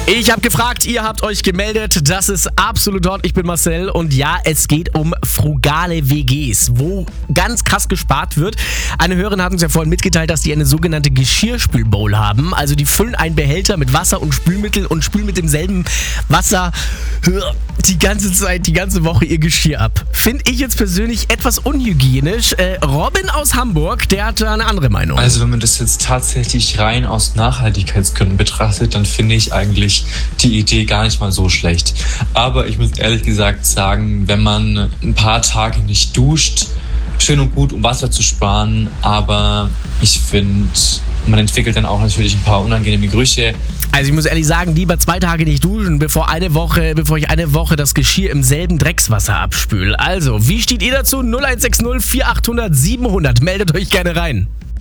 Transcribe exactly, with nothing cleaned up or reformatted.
Ich habe gefragt, ihr habt euch gemeldet, das ist absolut dort. Ich bin Marcel und ja, es geht um frugale W Gs, wo ganz krass gespart wird. Eine Hörerin hat uns ja vorhin mitgeteilt, dass die eine sogenannte Geschirrspülbowl haben. Also die füllen einen Behälter mit Wasser und Spülmittel und spülen mit demselben Wasser die ganze Zeit, die ganze Woche ihr Geschirr ab. Finde ich jetzt persönlich etwas unhygienisch. Äh, Robin aus Hamburg, der hat eine andere Meinung. Also wenn man das jetzt tatsächlich rein aus Nachhaltigkeitsgründen betrachtet, dann finde ich eigentlich die Idee gar nicht mal so schlecht. Aber ich muss ehrlich gesagt sagen, wenn man ein paar Tage nicht duscht, schön und gut, um Wasser zu sparen, aber ich finde, man entwickelt dann auch natürlich ein paar unangenehme Gerüche. Also ich muss ehrlich sagen, lieber zwei Tage nicht duschen, bevor eine Woche, bevor ich eine Woche das Geschirr im selben Dreckswasser abspüle. Also, wie steht ihr dazu? null eins sechs null vier acht null null sieben null null. Meldet euch gerne rein.